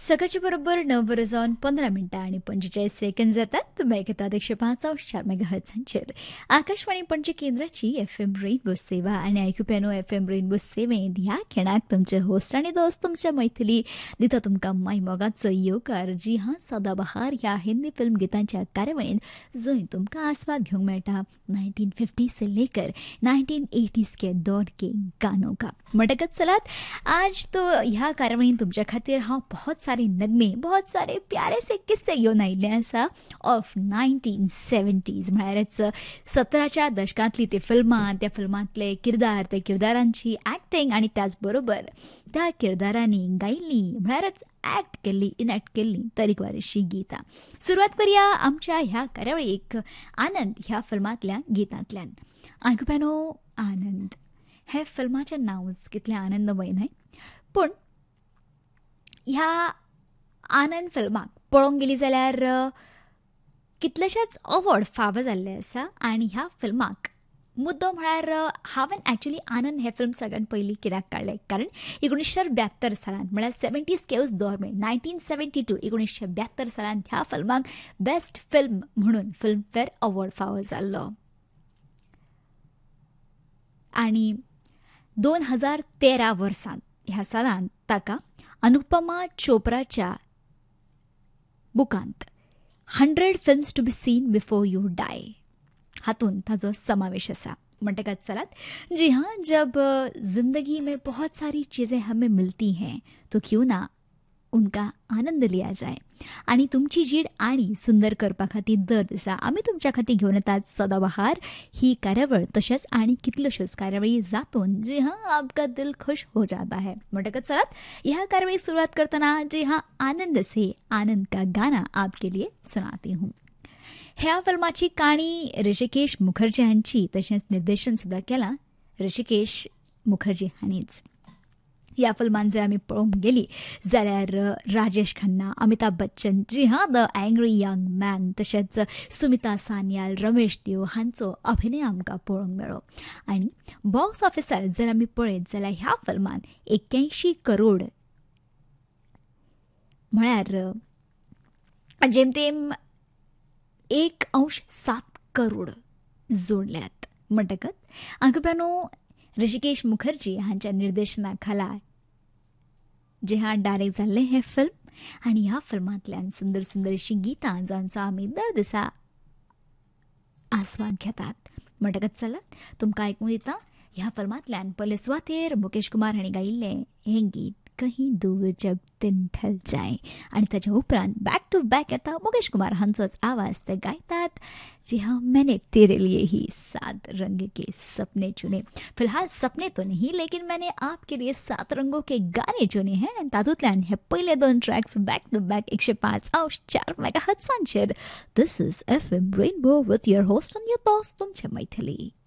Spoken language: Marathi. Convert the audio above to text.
सकाळच्या बरोबर 9:15 आणि 45 सेकंद जातात. तुम्ही ऐकतात 105.4 मेगाहर्ट्झांचेर आकाशवाणी पणजी केंद्राची FM रेनबो सेवा आणि आयकू पेनो FM रेनबो सेवेंत ह्या खिणाक तुमचे होस्ट आणि दोस्त तुमच्या मैथिली दिता तुमकां माय मोगाचो येवकार. जी हां, सदाबहार ह्या हिंदी फिल्म गितांच्या कार्यावळींत जंय तुमकां आस्वाद घेवंक मेळटा 1950 से लेकर 1980s के दौर के गानों का. म्हणटकच चलात आज तो ह्या कार्यावळींत तुमच्या खातीर हांव बहुत सारे नगमे, बहुत सारे प्यारे से किस्से घेवन आयिल्ले आसा ऑफ 1970s. म्हळ्यारच 17च्या दशकांतली ती फिल्मां, त्या फिल्मांतले किरदार, त्या किरदारांची ॲक्टिंग आणि त्याच बरोबर त्या किरदारांनी गायिल्ली म्हळ्यारच ॲक्ट केल्ली, इनॅक्ट केल्ली तरेकवारशी गितां. सुरवात करुया आमच्या ह्या कार्यावळीक आनंद ह्या फिल्मांतल्या गितांतल्यान. आयकुप्यानो, आनंद हे फिल्माचें नांवच कितलें आनंदमय न्हय, पूण ह्या आनंद फिल्माक पळोवंक गेली जाल्यार कितलेशेच अवॉर्ड फावो जाल्ले आसा. आनी ह्या फिल्माक मुद्दो म्हळ्यार हांवें एक्चुली आनंद हें फिल्म सगळ्यात पयलीं कित्याक काडलें, कारण 1972 सालांत म्हळ्यार 70s केवस दौर 1972 1972 सालांत ह्या फिल्माक बेस्ट फिल्म म्हणून फिल्मफेअर अवॉर्ड फावो जाल्लो. आनी 2013 वर्सांत ह्या सालांत ताका Anupama चोप्राच्या बुकांत 100 films to be seen before you die हातून ताजो समावेश आसा. म्हणटकच चलात, जी हाँ, जब जिंदगी में बहुत सारी चीज़ें हमें मिलती हैं तो क्यों ना उनका आनंद लिया जाए. आणि तुमची जीड आणि सुंदर करपा खातीर दर दिसा आमी तुमच्या खातीर घेवन येतात सदाबहार ही कार्यावळ, तशेंच आणि कितल्योश्योच कार्यावळी जातून जी हाँ आपका दिल खुश हो जाता है. म्हणटकच चलात ह्या कार्यावळीक सुरवात करतना जी हाँ आनंद से आनंद का गाना आपके लिए सुनाती हूँ. ह्या फिल्माची काणी ऋषिकेश मुखर्जी हांची, तशेंच निर्देशन सुद्दां केलां ऋषिकेश मुखर्जी हांणीच. ह्या फिल्मान जर आमी पळोवंक गेली जाल्यार राजेश खन्ना, अमिताभ बच्चन, जी हाँ द एंग्री यंग मॅन, तशेंच सुमिता सान्याल, रमेश देव हांचो अभिनय आमकां पळोवंक मेळ्ळो. आनी बॉक्स ऑफिसार जर आमी पळयत जाल्यार ह्या फिल्मान 81 करोड म्हळ्यार जेमतेम 1.7 करोड जोडल्यात. म्हणटकच आंकुप्यानो ऋषिकेश मुखर्जी हांच्या निर्देशना खाला जे हाँ डायरेक्ट जाल्लें हें फिल्म. आनी ह्या फिल्मांतल्यान सुंदर सुंदर अशीं गितां जांचो आमी दर दिसा आस्वाद घेतात. म्हणटकच चलात तुमकां आयकूंक दिता ह्या फिल्मांतल्यान पयले सुवातेर मुकेश कुमार हांणी गायिल्लें हें गीत कहीं दूर जब दिन ढल जाए. आणि ताच्या उपरांत बॅक टू बॅक येता मुकेश कुमार हांचोच आवाज. ते गायतात जी हाँ मैंने तेरे लिए ही 7 रंग के सपने चुने. फिलहाल सपने तो नहीं, लेकिन मैंने आपके लिए 7 रंगों के गाने चुने हैं. तातूंतल्यान हे पयले 2 tracks back to back 105.4 मेगाहर्ट्झांचेर. This is FM rainbow with your host and your दोस्त तुमचे मैथिली.